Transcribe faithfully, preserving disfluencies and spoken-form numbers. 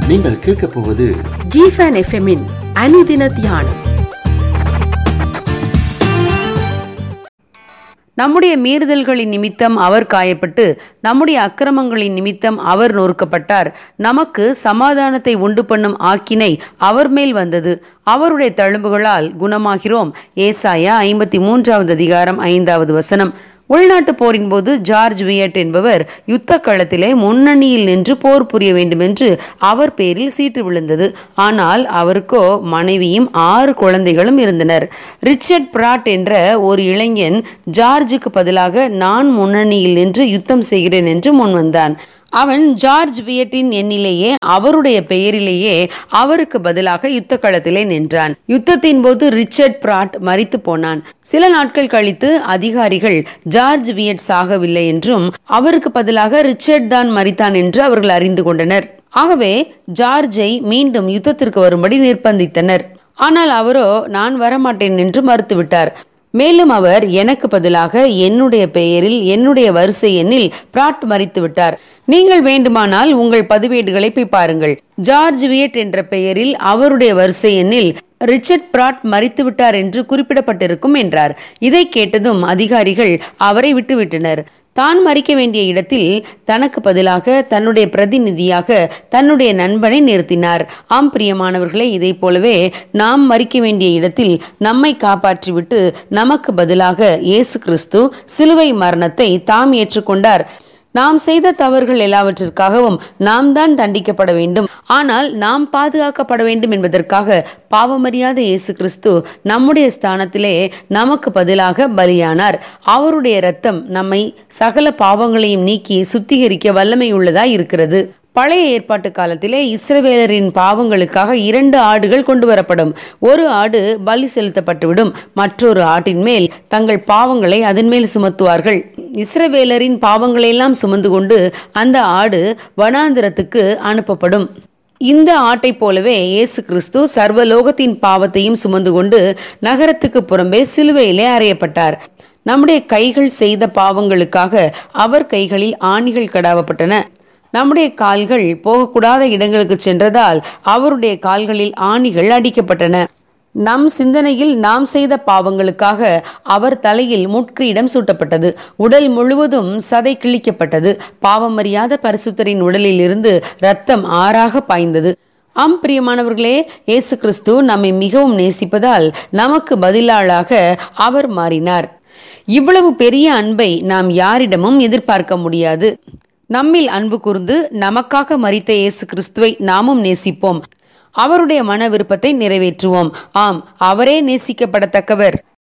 நீங்கள் கேட்கப் போவது ஜிஃபன் எஃப்எம்மின் அனுதின தியானம். நம்முடைய மீறுதல்களின் நிமித்தம் அவர் காயப்பட்டு, நம்முடைய அக்கிரமங்களின் நிமித்தம் அவர் நொறுக்கப்பட்டார். நமக்கு சமாதானத்தை உண்டு பண்ணும் ஆக்கினை அவர் மேல் வந்தது. அவருடைய தழும்புகளால் குணமாகிறோம். ஏசாயா ஐம்பத்தி மூன்றாவது அதிகாரம் ஐந்தாவது வசனம். உள்நாட்டு போரின் போது ஜார்ஜ் வியட் என்பவர் யுத்த களத்திலே முன்னணியில் நின்று போர் புரிய வேண்டுமென்று அவர் பேரில் சீட்டு விழுந்தது. ஆனால் அவருக்கோ மனைவியும் ஆறு குழந்தைகளும் இருந்தனர். ரிச்சர்ட் பிராட் என்ற ஒரு இளைஞன் ஜார்ஜுக்கு பதிலாக நான் முன்னணியில் நின்று யுத்தம் செய்கிறேன் என்று முன்வந்தான். அவன் ஜார்ஜ் வியட்டின் எண்ணிலேயே அவருடைய பெயரிலேயே அவருக்கு பதிலாக யுத்த களத்திலே நின்றான். யுத்தத்தின் போது ரிச்சர்ட் பிராட் மரித்து போனான். சில நாட்கள் கழித்து அதிகாரிகள் ஜார்ஜ் வியட் சாகவில்லை என்றும் அவருக்கு பதிலாக ரிச்சர்ட் தான் மரித்தான் என்று அவர்கள் அறிந்து கொண்டனர். ஆகவே ஜார்ஜை மீண்டும் யுத்தத்திற்கு வரும்படி நிர்பந்தித்தனர். ஆனால் அவரோ நான் வரமாட்டேன் என்று மறுத்துவிட்டார். மேலும் அவர் எனக்கு பதிலாக என்னுடைய பெயரில் என்னுடைய வரிசை எண்ணில் பிராட் மரித்து விட்டார். நீங்கள் வேண்டுமானால் உங்கள் பதிவேடுகளை போய் பாருங்கள். ஜார்ஜ் வியட் என்ற பெயரில் அவருடைய வரிசை எண்ணில் ரிச்சர்ட் பிராட் மரித்து விட்டார் என்று குறிப்பிடப்பட்டிருக்கும் என்றார். இதை கேட்டதும் அதிகாரிகள் அவரை விட்டுவிட்டனர். தான் மறிக்க வேண்டிய இடத்தில் தனக்கு பதிலாக தன்னுடைய பிரதிநிதியாக தன்னுடைய நண்பனை நிறுத்தினார். ஆம் பிரியமானவர்களே, இதை போலவே நாம் மறிக்க வேண்டிய இடத்தில் நம்மை காப்பாற்றிவிட்டு நமக்கு பதிலாக இயேசு கிறிஸ்து சிலுவை மரணத்தை தாம் ஏற்றுக்கொண்டார். நாம் செய்த தவறுகள் எல்லாவற்றிற்காகவும் நாம் தான் தண்டிக்கப்பட வேண்டும். ஆனால் நாம் பாதுகாக்கப்பட வேண்டும் என்பதற்காக பாவமறியாத இயேசு கிறிஸ்து நம்முடைய ஸ்தானத்திலே நமக்கு பதிலாக பலியானார். அவருடைய இரத்தம் நம்மை சகல பாவங்களையும் நீக்கி சுத்திகரிக்க வல்லமை உள்ளதாய் இருக்கிறது. பழைய ஏற்பாட்டு காலத்திலே இஸ்ரவேலரின் பாவங்களுக்காக இரண்டு ஆடுகள் கொண்டு வரப்படும். ஒரு ஆடு பலி செலுத்தப்பட்டுவிடும். மற்றொரு ஆட்டின் மேல் தங்கள் பாவங்களை அதன் மேல் சுமத்துவார்கள். இஸ்ரவேலரின் பாவங்களை எல்லாம் சுமந்து கொண்டு அந்த ஆடு வனாந்திரத்துக்கு அனுப்பப்படும். இந்த ஆட்டை போலவே இயேசு கிறிஸ்து சர்வலோகத்தின் பாவத்தையும் சுமந்து கொண்டு நகரத்துக்கு புறம்பே சிலுவையிலே அறையப்பட்டார். நம்முடைய கைகள் செய்த பாவங்களுக்காக அவர் கைகளில் ஆணிகள் கடாவப்பட்டன. நம்முடைய கால்கள் போகக்கூடாத இடங்களுக்கு சென்றதால் அவருடைய கால்களில் ஆணிகள் அடிக்கப்பட்டன. நம் சிந்தனையில் நாம் செய்த பாவங்களுக்காக அவர் தலையில் முட்கிரீடம் சூட்டப்பட்டது. உடல் முழுவதும் சதை கிழிக்கப்பட்டது. பாவமறியாத பரிசுத்தரின் உடலில் இருந்து இரத்தம் ஆறாக பாய்ந்தது. ஆம் பிரியமானவர்களே, இயேசு கிறிஸ்து நம்மை மிகவும் நேசிப்பதால் நமக்கு பதிலாளாக அவர் மாறினார். இவ்வளவு பெரிய அன்பை நாம் யாரிடமும் எதிர்பார்க்க முடியாது. நம்மில் அன்பு கூர்ந்து நமக்காக மரித்த இயேசு கிறிஸ்துவை நாமும் நேசிப்போம். அவருடைய மன விருப்பத்தை நிறைவேற்றுவோம். ஆம், அவரே நேசிக்கப்படத்தக்கவர்.